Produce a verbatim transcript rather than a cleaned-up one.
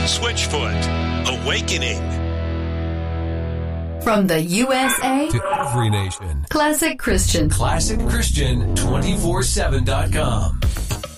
Switchfoot, Awakening. From the U S A to every nation. Classic Christian. Classic Christian two four seven dot com.